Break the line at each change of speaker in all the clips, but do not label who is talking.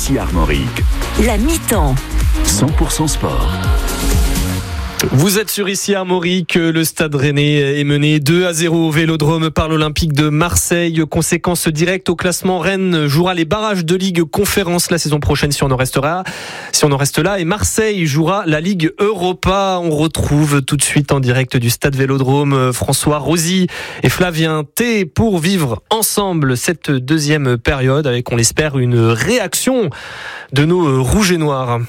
Ici Armorique,
la mi-temps.
100% sport.
Vous êtes sur Ici Armorique, le Stade Rennais est mené 2-0 au Vélodrome par l'Olympique de Marseille. Conséquence directe au classement, Rennes jouera les barrages de Ligue Conférence la saison prochaine si on en reste là. Et Marseille jouera la Ligue Europa. On retrouve tout de suite en direct du Stade Vélodrome François Rosy et Flavien T pour vivre ensemble cette deuxième période avec, on l'espère, une réaction de nos rouges et noirs.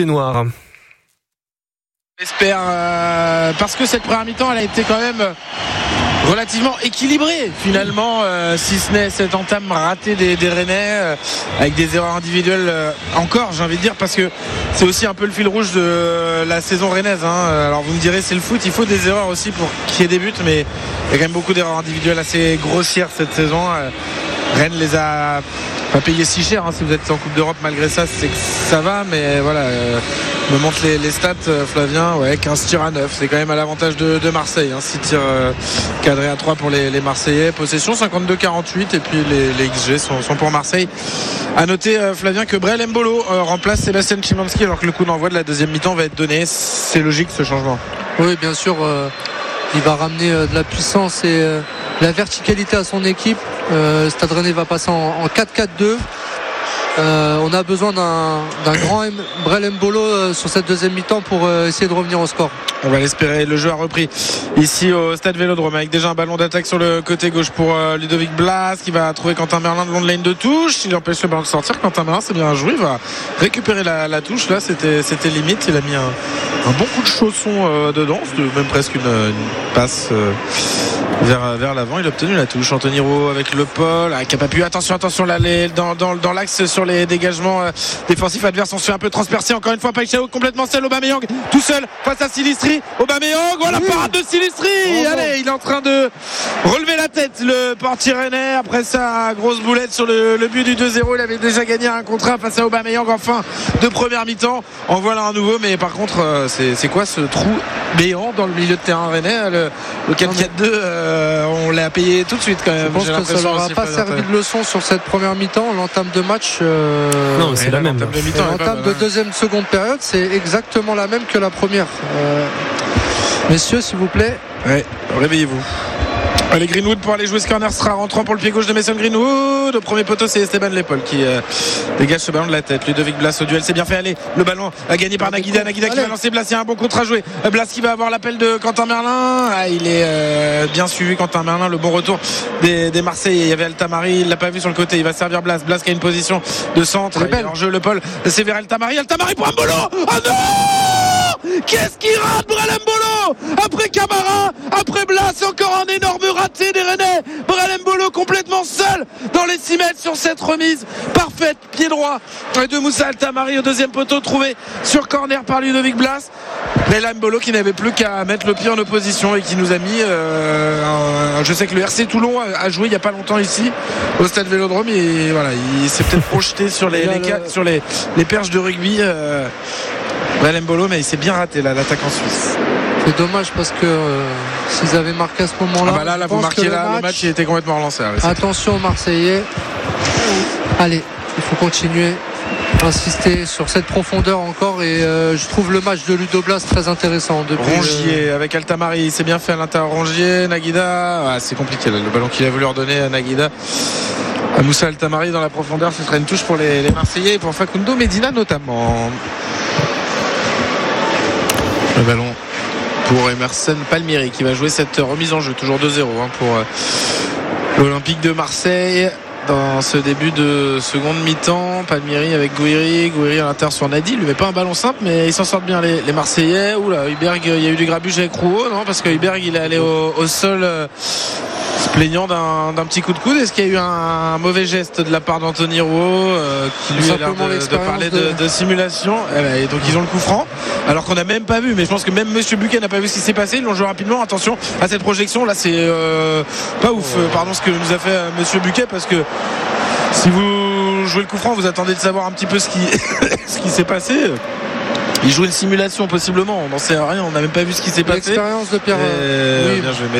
J'espère, parce que cette première mi-temps elle a été quand même relativement équilibrée finalement, si ce n'est cette entame ratée des Rennais, avec des erreurs individuelles encore, j'ai envie de dire, parce que c'est aussi un peu le fil rouge de la saison rennaise, hein. Alors vous me direz, c'est le foot, il faut des erreurs aussi pour qu'il y ait des buts, mais il y a quand même beaucoup d'erreurs individuelles assez grossières cette saison. Rennes les a pas payés si cher, hein. Si vous êtes en Coupe d'Europe, malgré ça, c'est que ça va, mais voilà, me montre les stats, Flavien, 15 tirs à 9, c'est quand même à l'avantage de Marseille, hein. 6 tirs cadrés à 3 pour les Marseillais, possession 52-48, et puis les XG sont pour Marseille. À noter, Flavien, que Brel Mbolo remplace Sébastien Szymanski, alors que le coup d'envoi de la deuxième mi-temps va être donné. C'est logique, ce changement.
Oui, bien sûr, il va ramener de la puissance et la verticalité à son équipe. Stade Rennais va passer en 4-4-2. On a besoin d'un grand Brel Mbolo sur cette deuxième mi-temps pour essayer de revenir au score.
On va l'espérer. Le jeu a repris ici au Stade Vélodrome avec déjà un ballon d'attaque sur le côté gauche pour Ludovic Blas, qui va trouver Quentin Merlin de long de ligne de touche. Il empêche le ballon de sortir. Quentin Merlin, c'est bien joué, il va récupérer la touche. Là, c'était limite. Il a mis un bon coup de chausson dedans, même presque une passe vers l'avant. Il a obtenu la touche. Anthony Rowe avec le Paul, qui n'a pas pu. Attention là, dans l'axe sur les dégagements défensifs adverses. On se fait un peu transpercer encore une fois. Païchao complètement seul. Aubameyang tout seul face à Silistri. Aubameyang, voilà, parade de Silistri. Allez, il est en train de relever la tête, le portier rennais, après sa grosse boulette sur le but du 2-0. Il avait déjà gagné un contre 1 face à Aubameyang en fin de première mi-temps. En voilà un nouveau, mais par contre, c'est quoi ce trou béant dans le milieu de terrain rennais? Le 4-4-2, on l'a payé tout de suite quand même.
Je pense que ça leur a pas servi de leçon sur cette première mi-temps. L'entame de match,
non, c'est la même.
L'entame de seconde période, c'est exactement la même que la première. Messieurs, s'il vous plaît.
Ouais, réveillez-vous. Allez, Greenwood pour aller jouer ce corner sera rentrant pour le pied gauche de Mason Greenwood. Au premier poteau, c'est Esteban Lepol qui dégage ce ballon de la tête. Ludovic Blas au duel, c'est bien fait. Allez, le ballon gagné par Naguida qui va lancer Blas. Il y a un bon contre à jouer. Blas qui va avoir l'appel de Quentin Merlin. Il est bien suivi, Quentin Merlin. Le bon retour des Marseillais. Il y avait Altamari, il l'a pas vu sur le côté. Il va servir Blas qui a une position de centre. En jeu, Lepol, c'est vers Altamari pour Mbolo. Oh non! Qu'est-ce qui rate Brel Mbolo? Après Camara, après Blas, encore un énorme raté des Rennais. Brel Mbolo complètement seul dans les 6 mètres sur cette remise parfaite, pied droit de Moussa Altamari au deuxième poteau, trouvé sur corner par Ludovic Blas. Brel Mbolo qui n'avait plus qu'à mettre le pied en opposition et qui nous a mis je sais que le RC Toulon a joué il n'y a pas longtemps ici au Stade Vélodrome, et voilà, il s'est peut-être projeté sur les perches de rugby, Brel Mbolo, mais il s'est bien raté là, l'attaque en Suisse.
C'est dommage parce que s'ils avaient marqué à ce moment-là,
là vous marquez là, le match était complètement relancé.
Attention aux Marseillais. Allez, il faut continuer, insister sur cette profondeur encore, et je trouve le match de Ludo Blas très intéressant.
Rongier avec Altamari, c'est bien fait à l'intérieur. Rongier, Naguida, c'est compliqué là, le ballon qu'il a voulu redonner à Naguida. À Moussa Altamari dans la profondeur, ce serait une touche pour les Marseillais et pour Facundo Medina notamment. Le ballon pour Emerson Palmieri qui va jouer cette remise en jeu, toujours 2-0 pour l'Olympique de Marseille dans ce début de seconde mi-temps. Palmieri avec Gouiri à l'intérieur sur Nadi, il lui met pas un ballon simple, mais ils s'en sortent bien les Marseillais. Oula, Hüberg, il y a eu du grabuge avec Rouault, non, parce que Hüberg il est allé au sol, se plaignant d'un petit coup de coude. Est-ce qu'il y a eu un mauvais geste de la part d'Anthony Rouault, qui lui a l'air de parler de simulation, et donc ils ont le coup franc alors qu'on n'a même pas vu, mais je pense que même Monsieur Buquet n'a pas vu ce qui s'est passé. Ils l'ont joué rapidement. Attention à cette projection là, c'est pas ouf, pardon, ce que nous a fait Monsieur Buquet, parce que si vous jouez le coup franc, vous attendez de savoir un petit peu ce qui s'est passé. Il joue une simulation possiblement, on n'en sait rien, on n'a même pas vu ce qui s'est passé.
L'expérience de Pierre.
Oui, bien joué.